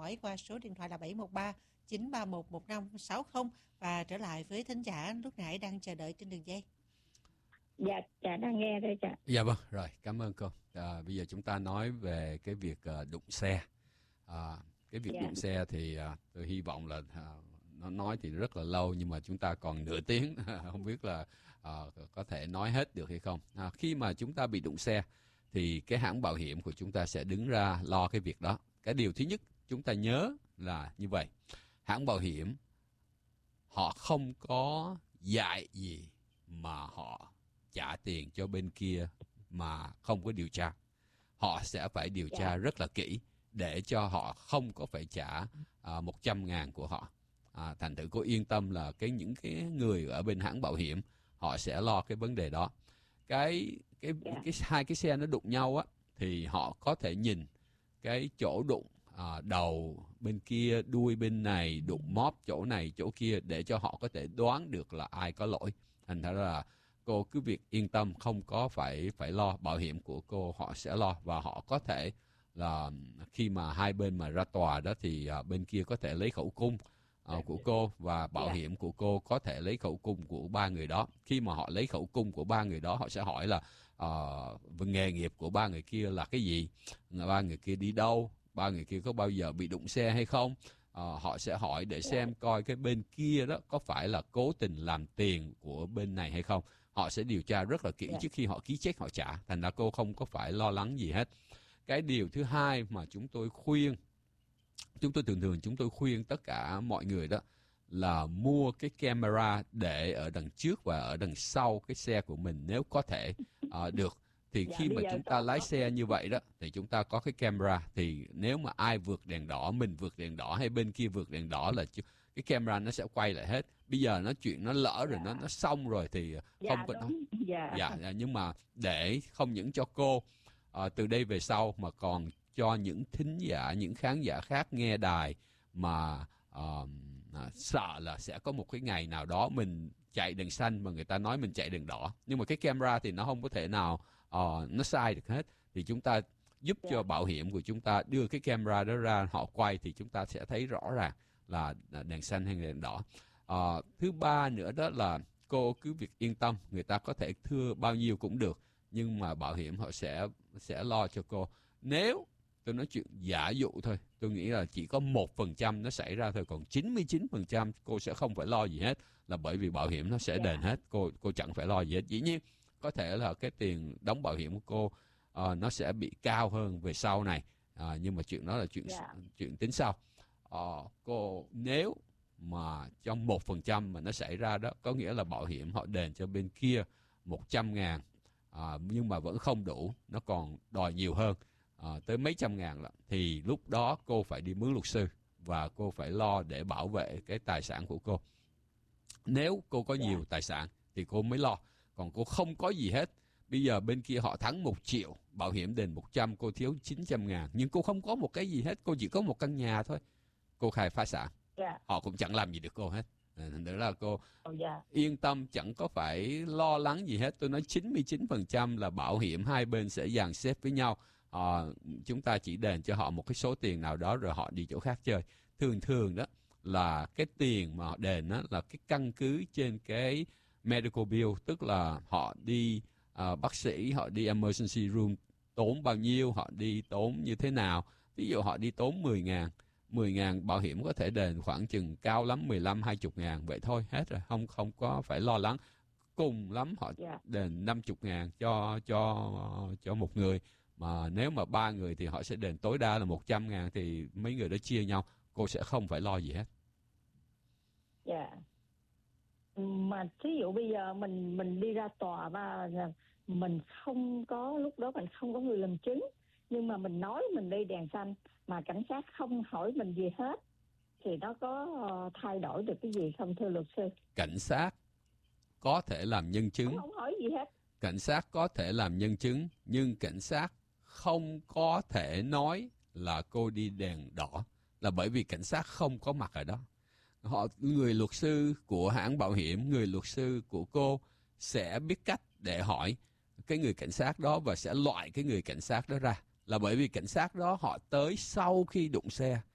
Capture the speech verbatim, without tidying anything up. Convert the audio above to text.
hỏi qua số điện thoại là bảy một ba chín ba một một năm sáu không và trở lại với thính giả lúc nãy đang chờ đợi trên đường dây. Dạ, dạ đang nghe đây chị. Dạ vâng, rồi, cảm ơn cô. À, bây giờ chúng ta nói về cái việc uh, đụng xe. À, cái việc dạ. đụng xe thì uh, tôi hy vọng là uh, nó nói thì rất là lâu, nhưng mà chúng ta còn nửa tiếng, không biết là uh, có thể nói hết được hay không. À, khi mà chúng ta bị đụng xe thì cái hãng bảo hiểm của chúng ta sẽ đứng ra lo cái việc đó. Cái điều thứ nhất chúng ta nhớ là như vậy, hãng bảo hiểm họ không có dạy gì mà họ trả tiền cho bên kia mà không có điều tra. Họ sẽ phải điều tra yeah. rất là kỹ để cho họ không có phải trả uh, một trăm ngàn của họ. À, thành thử cô yên tâm là cái những cái người ở bên hãng bảo hiểm họ sẽ lo cái vấn đề đó. Cái cái yeah. cái hai cái xe nó đụng nhau á thì họ có thể nhìn cái chỗ đụng, à, đầu bên kia, đuôi bên này, đụng móp chỗ này chỗ kia để cho họ có thể đoán được là ai có lỗi. Thành ra là cô cứ việc yên tâm, không có phải phải lo, bảo hiểm của cô họ sẽ lo, và họ có thể là khi mà hai bên mà ra tòa đó thì uh, bên kia có thể lấy khẩu cung uh, của cô, và bảo yeah. hiểm của cô có thể lấy khẩu cung của ba người đó. Khi mà họ lấy khẩu cung của ba người đó, họ sẽ hỏi là uh, nghề nghiệp của ba người kia là cái gì, ba người kia đi đâu, ba người kia có bao giờ bị đụng xe hay không. Uh, họ sẽ hỏi để xem coi cái bên kia đó có phải là cố tình làm tiền của bên này hay không. Họ sẽ điều tra rất là kỹ yeah. trước khi họ ký check họ trả. Thành ra cô không có phải lo lắng gì hết. Cái điều thứ hai mà chúng tôi khuyên, chúng tôi thường thường chúng tôi khuyên tất cả mọi người đó là mua cái camera để ở đằng trước và ở đằng sau cái xe của mình nếu có thể uh, được. Thì dạ, khi mà chúng ta lái xe như vậy đó thì chúng ta có cái camera, thì nếu mà ai vượt đèn đỏ, mình vượt đèn đỏ hay bên kia vượt đèn đỏ là cái camera nó sẽ quay lại hết. Bây giờ nó chuyện nó lỡ rồi, dạ. nó nó xong rồi thì không dạ, có nó. Dạ. dạ nhưng mà để không những cho cô uh, từ đây về sau mà còn cho những thính giả, những khán giả khác nghe đài mà uh, sợ là sẽ có một cái ngày nào đó mình chạy đèn xanh mà người ta nói mình chạy đèn đỏ, nhưng mà cái camera thì nó không có thể nào uh, nó sai được hết. Thì chúng ta giúp yeah. cho bảo hiểm của chúng ta đưa cái camera đó ra, họ quay thì chúng ta sẽ thấy rõ ràng là đèn xanh hay đèn đỏ. Uh, thứ ba nữa đó là cô cứ việc yên tâm, người ta có thể thưa bao nhiêu cũng được, nhưng mà bảo hiểm họ sẽ sẽ lo cho cô. Nếu tôi nói chuyện giả dụ thôi, tôi nghĩ là chỉ có một phần trăm nó xảy ra thôi, còn chín mươi chín phần trăm cô sẽ không phải lo gì hết, là bởi vì bảo hiểm nó sẽ đền hết, cô cô chẳng phải lo gì hết. Dĩ nhiên có thể là cái tiền đóng bảo hiểm của cô uh, nó sẽ bị cao hơn về sau này, uh, nhưng mà chuyện đó là chuyện yeah. chuyện tính sau. Uh, cô nếu mà trong một phần trăm mà nó xảy ra đó, có nghĩa là bảo hiểm họ đền cho bên kia một trăm ngàn, uh, nhưng mà vẫn không đủ, nó còn đòi nhiều hơn. À, tới mấy trăm ngàn lận, thì lúc đó cô phải đi mướn luật sư và cô phải lo để bảo vệ cái tài sản của cô. Nếu cô có nhiều yeah. tài sản thì cô mới lo, còn cô không có gì hết. Bây giờ bên kia họ thắng một triệu, bảo hiểm đền một trăm, cô thiếu chín trăm ngàn, nhưng cô không có một cái gì hết, cô chỉ có một căn nhà thôi, cô khai phá sản, yeah. họ cũng chẳng làm gì được cô hết. Thành ra là cô oh, yeah. yên tâm, chẳng có phải lo lắng gì hết. Tôi nói chín mươi chín phần trăm là bảo hiểm hai bên sẽ dàn xếp với nhau. À, chúng ta chỉ đền cho họ một cái số tiền nào đó rồi họ đi chỗ khác chơi. Thường thường đó là cái tiền mà họ đền đó là cái căn cứ trên cái medical bill, tức là họ đi uh, bác sĩ, họ đi emergency room tốn bao nhiêu, họ đi tốn như thế nào. Ví dụ họ đi tốn mười ngàn, mười ngàn bảo hiểm có thể đền khoảng chừng cao lắm mười lăm hai mươi ngàn, vậy thôi hết rồi, không không có phải lo lắng. Cùng lắm họ yeah. đền năm mươi ngàn cho cho cho một người. Mà nếu mà ba người thì họ sẽ đền tối đa là một trăm ngàn, thì mấy người đó chia nhau, cô sẽ không phải lo gì hết. Dạ. Yeah. Mà thí dụ bây giờ mình mình đi ra tòa và mình không có, lúc đó mình không có người làm chứng, nhưng mà mình nói mình đi đèn xanh mà cảnh sát không hỏi mình gì hết, thì nó có thay đổi được cái gì không thưa luật sư? Cảnh sát có thể làm nhân chứng. Không, không hỏi gì hết. Cảnh sát có thể làm nhân chứng, nhưng cảnh sát không có thể nói là cô đi đèn đỏ, là bởi vì cảnh sát không có mặt ở đó. Họ, người luật sư của hãng bảo hiểm, người luật sư của cô sẽ biết cách để hỏi cái người cảnh sát đó và sẽ loại cái người cảnh sát đó ra, là bởi vì cảnh sát đó họ tới sau khi đụng xe.